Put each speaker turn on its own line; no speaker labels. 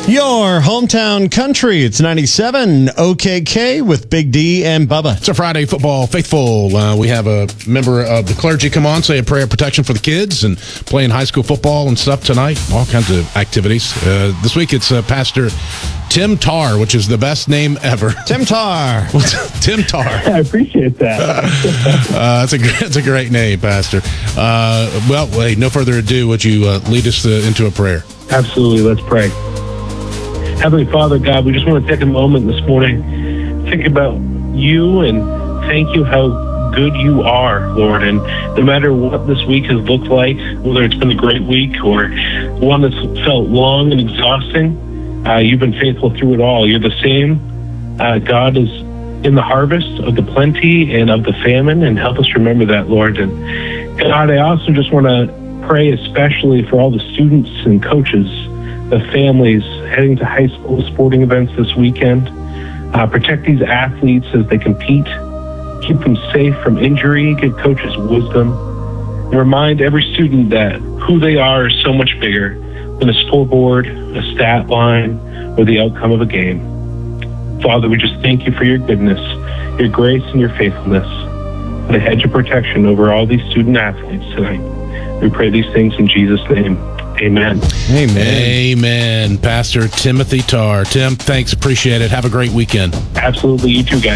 Your hometown country. It's 97 OKK with Big D and Bubba.
It's a Friday football faithful. We have a member of the clergy come on, say a prayer of protection for the kids, and playing high school football and stuff tonight. All kinds of activities. This week it's Pastor Tim Tarr, which is the best name ever.
Tim Tarr.
Tim Tarr.
I appreciate that.
That's a great name, Pastor. Well, hey, no further ado. Would you lead us into a prayer?
Absolutely. Let's pray. Heavenly Father, God, we just want to take a moment this morning, think about you and thank you how good you are, Lord. And no matter what this week has looked like, whether it's been a great week or one that's felt long and exhausting, you've been faithful through it all. You're the same God is in the harvest of the plenty and of the famine, and help us remember that, Lord. And God, I also just want to pray especially for all the students and coaches, the families heading to high school sporting events this weekend. Protect these athletes as they compete. Keep them safe from injury. Give coaches wisdom. And remind every student that who they are is so much bigger than a scoreboard, a stat line, or the outcome of a game. Father, we just thank you for your goodness, your grace, and your faithfulness. Put a hedge of protection over all these student athletes tonight. We pray these things in Jesus' name. Amen.
Amen.
Amen. Pastor Timothy Tarr. Tim, thanks. Appreciate it. Have a great weekend.
Absolutely. You too, guys.